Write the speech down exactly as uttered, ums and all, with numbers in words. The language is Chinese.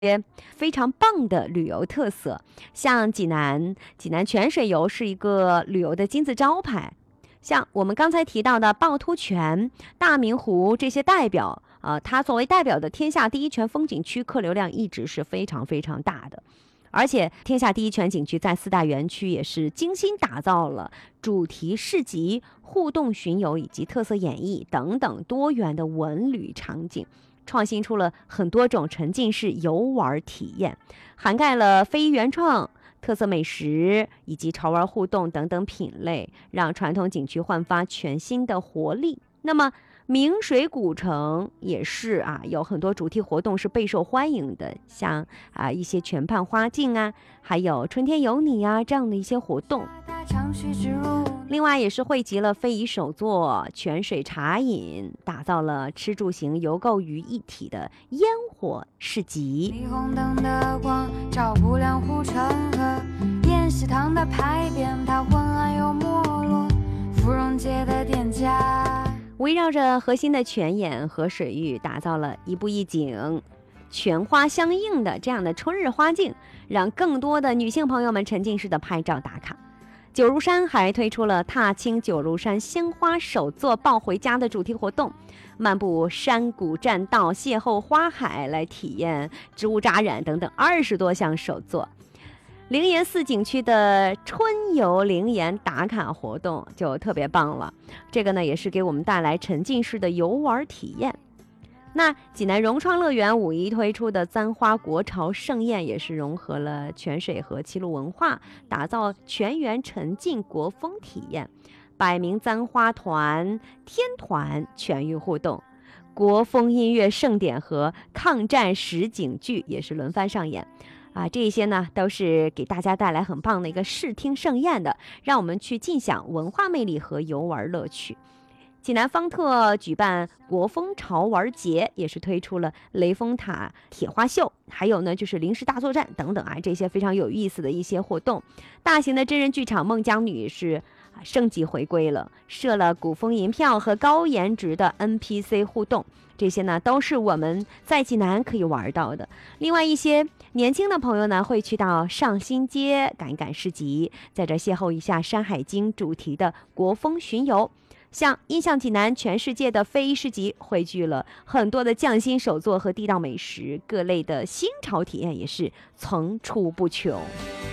非常棒的旅游特色。像济南，济南泉水游是一个旅游的金字招牌。像我们刚才提到的趵突泉、大明湖这些代表，呃，它作为代表的天下第一泉风景区，客流量一直是非常非常大的。而且天下第一泉景区在四大园区也是精心打造了主题市集、互动巡游以及特色演绎等等多元的文旅场景，创新出了很多种沉浸式游玩体验，涵盖了非遗原创、特色美食以及潮玩互动等等品类，让传统景区焕发全新的活力。那么明水古城也是啊，有很多主题活动是备受欢迎的，像啊一些泉畔花镜啊，还有春天有你啊这样的一些活动。另外也是汇集了非遗手作、泉水茶饮，打造了吃住行游购于一体的烟火市集。霓虹灯的光照不亮护城河，宴席堂的牌匾它昏暗又没落，芙蓉街的店家围绕着核心的泉眼和水域，打造了一步一景、泉花相映的这样的春日花境，让更多的女性朋友们沉浸式的拍照打卡。九如山还推出了踏青九如山鲜花手作抱回家的主题活动，漫步山谷栈道，邂逅花海，来体验植物扎染等等二十多项手作。灵岩寺景区的春游灵岩打卡活动就特别棒了，这个呢也是给我们带来沉浸式的游玩体验。那济南融创乐园五一推出的簪花国潮盛宴，也是融合了泉水和七路文化，打造全员沉浸国风体验，百名簪花团、天团全域互动，国风音乐盛典和抗战实景剧也是轮番上演。啊，这些呢都是给大家带来很棒的一个视听盛宴的，让我们去尽享文化魅力和游玩乐趣。济南方特举办国风潮玩节，也是推出了雷峰塔铁花秀，还有呢就是临时大作战等等啊，这些非常有意思的一些活动。大型的真人剧场孟姜女是升级回归了，设了古风银票和高颜值的 N P C 互动，这些呢都是我们在济南可以玩到的。另外一些年轻的朋友呢会去到上新街赶一赶市集，在这邂逅一下山海经主题的国风巡游。像印象济南全世界的非遗市集，汇聚了很多的匠心手作和地道美食，各类的新潮体验也是层出不穷。